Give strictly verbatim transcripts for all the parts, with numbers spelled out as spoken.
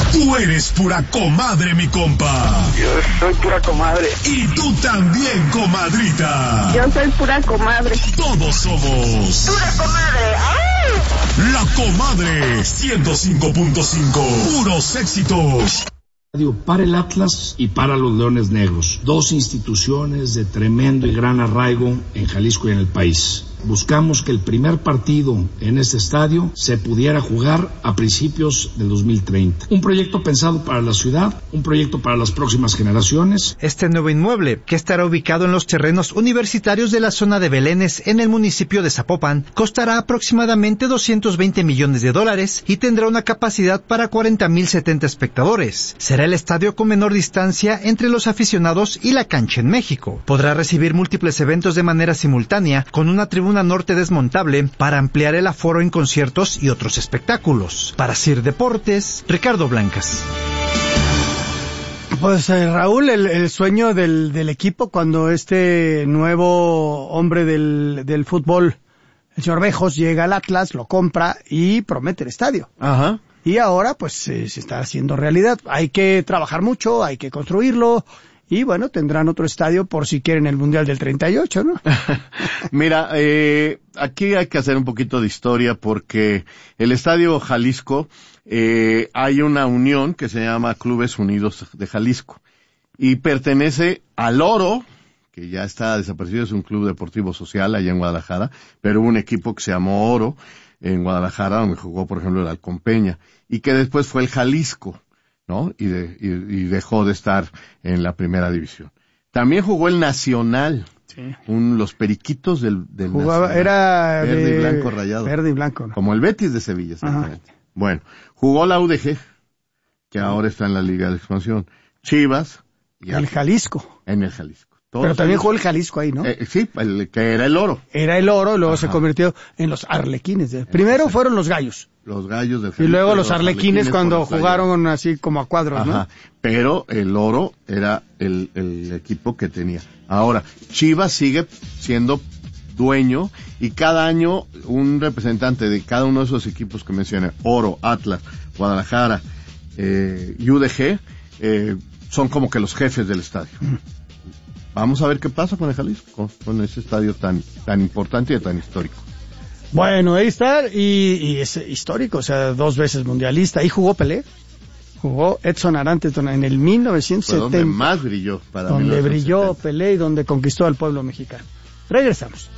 Tú eres pura comadre, mi compa. Yo soy pura comadre. Y tú también, comadrita. Yo soy pura comadre. Todos somos pura comadre. ¡Ay! La Comadre ciento cinco punto cinco. Puros éxitos. Para el Atlas y para los Leones Negros, dos instituciones de tremendo y gran arraigo en Jalisco y en el país. Buscamos que el primer partido en este estadio se pudiera jugar a principios del dos mil treinta. Un proyecto pensado para la ciudad, un proyecto para las próximas generaciones. Este nuevo inmueble, que estará ubicado en los terrenos universitarios de la zona de Belénes, en el municipio de Zapopan, costará aproximadamente doscientos veinte millones de dólares y tendrá una capacidad para cuarenta mil setenta espectadores. Será el estadio con menor distancia entre los aficionados y la cancha en México. Podrá recibir múltiples eventos de manera simultánea, con una tribuna norte desmontable para ampliar el aforo en conciertos y otros espectáculos. Para Sir Deportes, Ricardo Blancas. Pues eh, Raúl, el, el sueño del, del equipo cuando este nuevo hombre del, del fútbol, el señor Bejos, llega al Atlas, lo compra y promete el estadio. Ajá. Y ahora pues eh, se está haciendo realidad. Hay que trabajar mucho, hay que construirlo. Y bueno, tendrán otro estadio por si quieren el Mundial del treinta y ocho, ¿no? Mira, eh, aquí hay que hacer un poquito de historia porque el Estadio Jalisco, eh, hay una unión que se llama Clubes Unidos de Jalisco y pertenece al Oro, que ya está desaparecido, es un club deportivo social allá en Guadalajara, pero hubo un equipo que se llamó Oro en Guadalajara, donde jugó, por ejemplo, el Halcón Peña, y que después fue el Jalisco, ¿no? Y, de, y, y dejó de estar en la primera división. También jugó el Nacional, sí. un, los periquitos del, del Jugaba, Nacional. Era verde de... y blanco rayado. Verde y blanco, ¿no? Como el Betis de Sevilla, exactamente. Ajá. Bueno, jugó la U D G, que ahora está en la Liga de Expansión. Chivas. Y el Jalisco. En el Jalisco. Todos Pero también jugó el Jalisco ahí, ¿no? Eh, sí, el, que era el Oro. Era el Oro, luego Ajá. se convirtió en los Arlequines. De... Primero Exacto. fueron los Gallos. Los Gallos del Jalisco. Y luego los Arlequines, Arlequines cuando jugaron así como a cuadros, Ajá. ¿no? Pero el Oro era el, el equipo que tenía. Ahora, Chivas sigue siendo dueño y cada año un representante de cada uno de esos equipos que mencioné, Oro, Atlas, Guadalajara eh, y U D G, eh, son como que los jefes del estadio. Mm. Vamos a ver qué pasa con el Jalisco, con, con ese estadio tan tan importante y tan histórico. Bueno, ahí está, y, y es histórico, o sea, dos veces mundialista. Ahí jugó Pelé, jugó Edson Arantes en el mil novecientos setenta. Fue donde más brilló para Donde mil novecientos setenta. Brilló Pelé y donde conquistó al pueblo mexicano. Regresamos.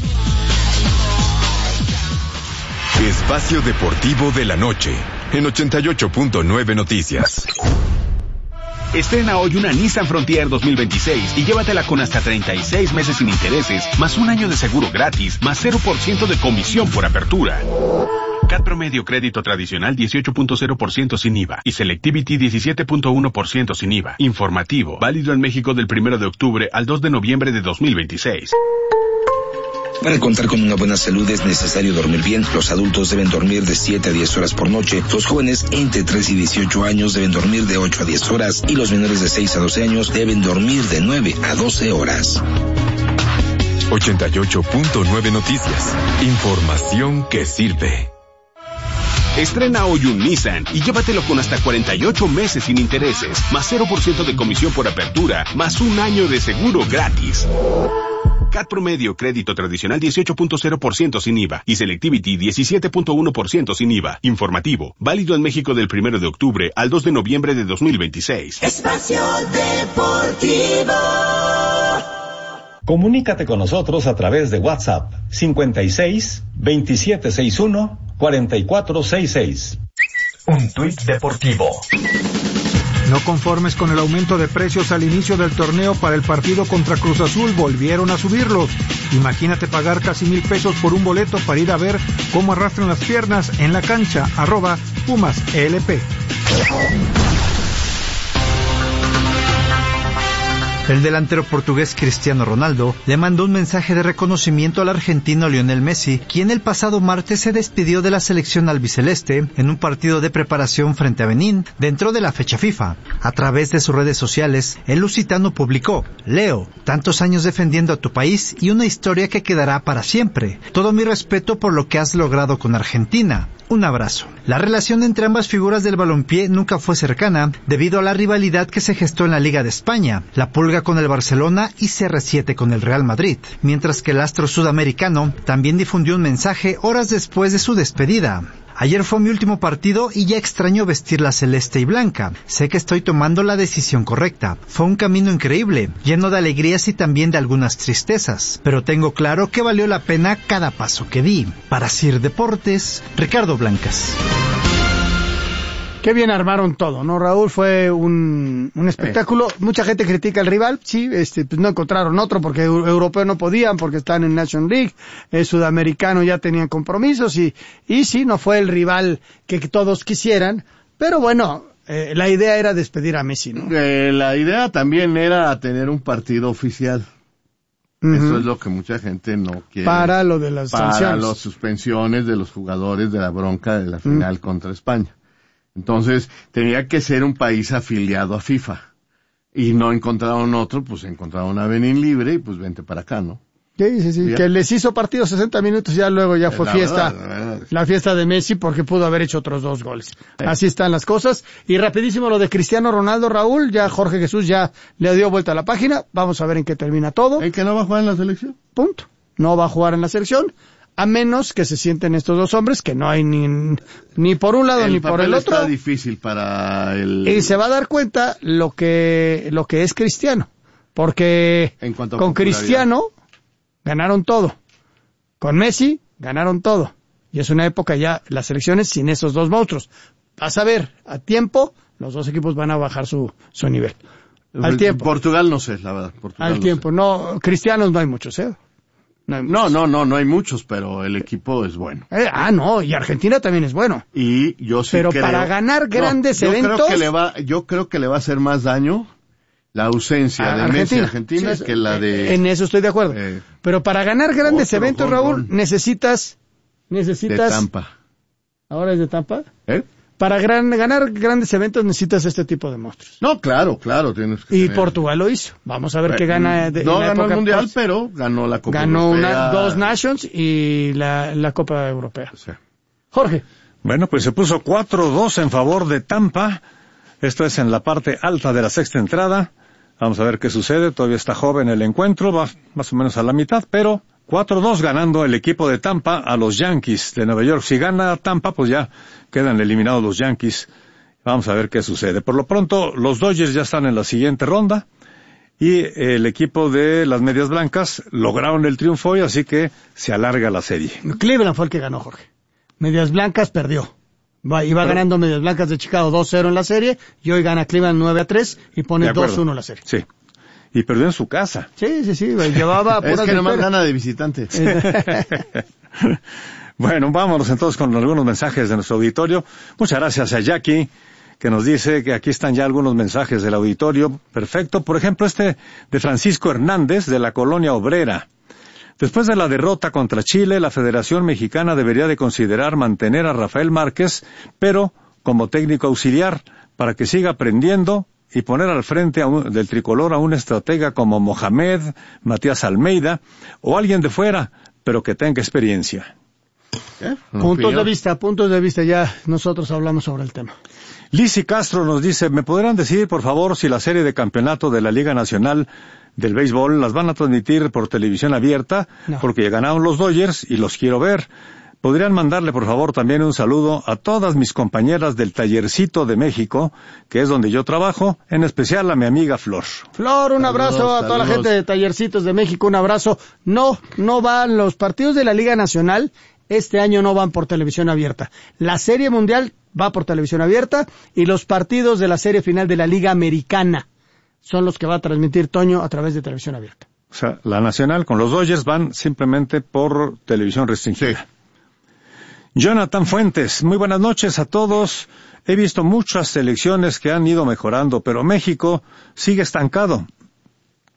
Espacio Deportivo de la Noche, en ochenta y ocho punto nueve Noticias. Estrena hoy una Nissan Frontier dos mil veintiséis y llévatela con hasta treinta y seis meses sin intereses, más un año de seguro gratis, más cero por ciento de comisión por apertura. C A T promedio crédito tradicional dieciocho punto cero por ciento sin I V A y Selectivity diecisiete punto uno por ciento sin I V A. Informativo, válido en México del primero de octubre al dos de noviembre de dos mil veintiséis. Para contar con una buena salud es necesario dormir bien. Los adultos deben dormir de siete a diez horas por noche. Los jóvenes entre tres y dieciocho años deben dormir de ocho a diez horas. Y los menores de seis a doce años deben dormir de nueve a doce horas. ochenta y ocho punto nueve Noticias. Información que sirve. Estrena hoy un Nissan y llévatelo con hasta cuarenta y ocho meses sin intereses, más cero por ciento de comisión por apertura, más un año de seguro gratis. C A T promedio crédito tradicional dieciocho punto cero por ciento sin I V A y Selectivity diecisiete punto uno por ciento sin I V A. Informativo, válido en México del primero de octubre al dos de noviembre de dos mil veintiséis. Espacio Deportivo. Comunícate con nosotros a través de WhatsApp cincuenta y seis, veintisiete sesenta y uno, cuarenta y cuatro sesenta y seis. Un tuit deportivo. No conformes con el aumento de precios al inicio del torneo para el partido contra Cruz Azul, volvieron a subirlos. Imagínate pagar casi mil pesos por un boleto para ir a ver cómo arrastran las piernas en la cancha. Arroba Pumas E L P. El delantero portugués Cristiano Ronaldo le mandó un mensaje de reconocimiento al argentino Lionel Messi, quien el pasado martes se despidió de la selección albiceleste en un partido de preparación frente a Benín dentro de la fecha FIFA. A través de sus redes sociales, el lusitano publicó: Leo, tantos años defendiendo a tu país y una historia que quedará para siempre. Todo mi respeto por lo que has logrado con Argentina. Un abrazo. La relación entre ambas figuras del balompié nunca fue cercana debido a la rivalidad que se gestó en la Liga de España, la Pulga con el Barcelona y C R siete con el Real Madrid, mientras que el astro sudamericano también difundió un mensaje horas después de su despedida. Ayer fue mi último partido y ya extraño vestir la celeste y blanca. Sé que estoy tomando la decisión correcta. Fue un camino increíble, lleno de alegrías y también de algunas tristezas, pero tengo claro que valió la pena cada paso que di. Para Sir Deportes, Ricardo Blancas. Qué bien armaron todo, ¿no, Raúl? Fue un, un espectáculo. Mucha gente critica al rival, sí, este, pues no encontraron otro porque eu, europeo no podían, porque están en Nation League, eh, sudamericano ya tenían compromisos y, y sí, no fue el rival que todos quisieran, pero bueno, eh, la idea era despedir a Messi, ¿no? Eh, la idea también era tener un partido oficial. Uh-huh. Eso es lo que mucha gente no quiere. Para lo de las para sanciones. Para las suspensiones de los jugadores de la bronca de la final uh-huh. contra España. Entonces, tenía que ser un país afiliado a FIFA. Y no encontraron otro, pues encontraron a Benín libre y pues vente para acá, ¿no? Sí, sí, sí, que les hizo partido sesenta minutos, ya luego ya fue la fiesta, verdad, la, verdad. la fiesta de Messi porque pudo haber hecho otros dos goles. Sí. Así están las cosas. Y rapidísimo lo de Cristiano Ronaldo, Raúl, ya Jorge Jesús ya le dio vuelta a la página, vamos a ver en qué termina todo. ¿En que no va a jugar en la selección? Punto. No va a jugar en la selección. A menos que se sienten estos dos hombres, que no hay ni, ni por un lado el ni por el otro. Está difícil para el... Y se va a dar cuenta lo que, lo que es Cristiano. Porque con Cristiano ganaron todo. Con Messi ganaron todo. Y es una época ya, las selecciones sin esos dos monstruos. Vas a ver, a tiempo, los dos equipos van a bajar su, su nivel. Al tiempo. Portugal no sé, la verdad. Portugal Al no tiempo. Sé. No, cristianos no hay muchos, ¿eh? No, no, no, no, no hay muchos, pero el equipo es bueno. Eh, ah, no, y Argentina también es bueno. Y yo sí pero creo... Pero para ganar grandes no, yo eventos... Creo que le va, yo creo que le va a hacer más daño la ausencia de Argentina. Messi en Argentina sí, que la de... En eso estoy de acuerdo. Eh, pero para ganar grandes eventos, gol, Raúl, gol. necesitas... necesitas... De Tampa. ¿Ahora es de Tampa? ¿Eh? Para gran, ganar grandes eventos necesitas este tipo de monstruos. No, claro, claro. Tienes que y tener... Portugal lo hizo. Vamos a ver eh, qué gana. De, no la ganó época el Mundial, post. pero ganó la Copa ganó Europea. Ganó dos Nations y la, la Copa Europea. Sí. Jorge. Bueno, pues se puso cuatro dos en favor de Tampa. Esto es en la parte alta de la sexta entrada. Vamos a ver qué sucede. Todavía está joven el encuentro, va más o menos a la mitad, pero... cuatro dos ganando el equipo de Tampa a los Yankees de Nueva York. Si gana Tampa, pues ya quedan eliminados los Yankees. Vamos a ver qué sucede. Por lo pronto, los Dodgers ya están en la siguiente ronda y el equipo de las Medias Blancas lograron el triunfo hoy, así que se alarga la serie. Cleveland fue el que ganó, Jorge. Medias Blancas perdió. Va, iba Pero, ganando Medias Blancas de Chicago dos cero en la serie y hoy gana Cleveland nueve a tres y pone dos uno en la serie. Sí. Y perdió en su casa. Sí, sí, sí, llevaba... es que nomás gana de visitante. Bueno, vámonos entonces con algunos mensajes de nuestro auditorio. Muchas gracias a Jackie, que nos dice que aquí están ya algunos mensajes del auditorio. Perfecto. Por ejemplo, este de Francisco Hernández, de la Colonia Obrera. Después de la derrota contra Chile, la Federación Mexicana debería de considerar mantener a Rafael Márquez, pero como técnico auxiliar, para que siga aprendiendo y poner al frente a un, del tricolor a un estratega como Mohamed, Matías Almeida, o alguien de fuera, pero que tenga experiencia. ¿Eh? Puntos de vista, puntos de vista, ya nosotros hablamos sobre el tema. Lisi Castro nos dice, ¿me podrán decir, por favor, si la serie de campeonato de la Liga Nacional del Béisbol las van a transmitir por televisión abierta? No. Porque ya ganaron los Dodgers y los quiero ver. ¿Podrían mandarle, por favor, también un saludo a todas mis compañeras del Tallercito de México, que es donde yo trabajo, en especial a mi amiga Flor? Flor, un abrazo saludos, a toda saludos. La gente de Tallercitos de México, un abrazo. No, no van los partidos de la Liga Nacional, este año no van por televisión abierta. La Serie Mundial va por televisión abierta y los partidos de la serie final de la Liga Americana son los que va a transmitir Toño a través de televisión abierta. O sea, la Nacional con los Dodgers van simplemente por televisión restringida. Sí. Jonathan Fuentes, muy buenas noches a todos. He visto muchas selecciones que han ido mejorando, pero México sigue estancado.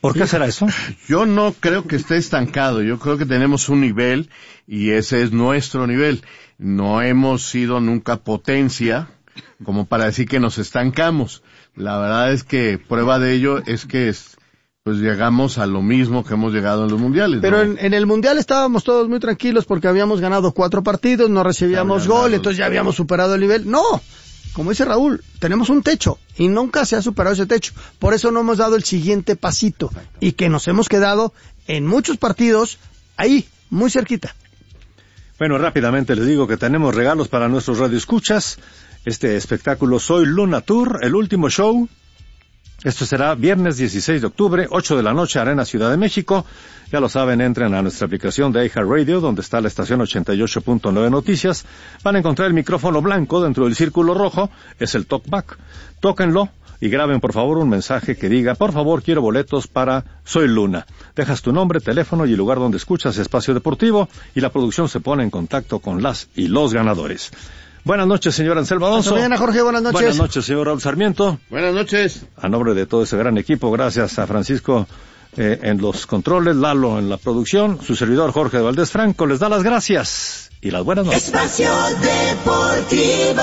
¿Por qué será eso? Yo no creo que esté estancado. Yo creo que tenemos un nivel y ese es nuestro nivel. No hemos sido nunca potencia como para decir que nos estancamos. La verdad es que prueba de ello es que es, pues llegamos a lo mismo que hemos llegado en los mundiales. Pero ¿no? en, en el mundial estábamos todos muy tranquilos porque habíamos ganado cuatro partidos, no recibíamos gol, ganado. Entonces ya habíamos superado el nivel. No, como dice Raúl, tenemos un techo y nunca se ha superado ese techo. Por eso no hemos dado el siguiente pasito y que nos hemos quedado en muchos partidos ahí, muy cerquita. Bueno, rápidamente les digo que tenemos regalos para nuestros radioescuchas. Este espectáculo Soy Luna Tour, el último show. Esto será viernes dieciséis de octubre, ocho de la noche, Arena Ciudad de México. Ya lo saben, entren a nuestra aplicación de iHeartRadio, donde está la estación ochenta y ocho punto nueve Noticias. Van a encontrar el micrófono blanco dentro del círculo rojo, es el talkback. Tóquenlo y graben por favor un mensaje que diga, por favor quiero boletos para Soy Luna. Dejas tu nombre, teléfono y el lugar donde escuchas Espacio Deportivo y la producción se pone en contacto con las y los ganadores. Buenas noches, señor Anselmo Alonso. Mañana, Jorge, buenas noches. Buenas noches, señor Raúl Sarmiento. Buenas noches. A nombre de todo ese gran equipo, gracias a Francisco eh, en los controles, Lalo en la producción, su servidor Jorge de Valdés Franco, les da las gracias y las buenas noches. Espacio Deportivo.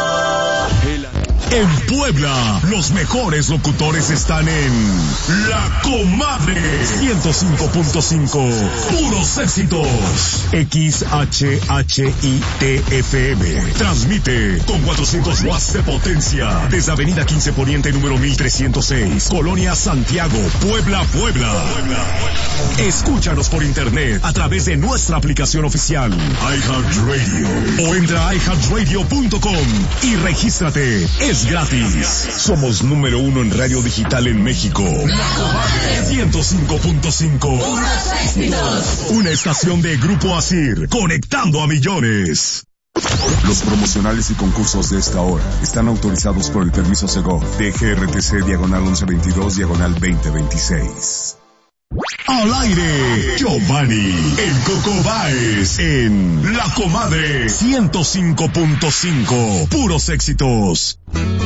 En Puebla, los mejores locutores están en La Comadre ciento cinco punto cinco, puros éxitos. X H H I T F M transmite con cuatrocientos watts de potencia desde Avenida quince Poniente número mil trescientos seis, Colonia Santiago, Puebla, Puebla. Escúchanos por internet a través de nuestra aplicación oficial iHeartRadio o entra a i heart radio punto com y regístrate. Es gratis. Somos número uno en radio digital en México. La Comadre ciento cinco punto cinco. Puros éxitos. Una estación de Grupo Asir, conectando a millones. Los promocionales y concursos de esta hora están autorizados por el permiso Segov de G R T C diagonal once veintidós diagonal veinte veintiséis. Al aire, Giovanni, el Coco Báez, en La Comadre ciento cinco punto cinco, puros éxitos.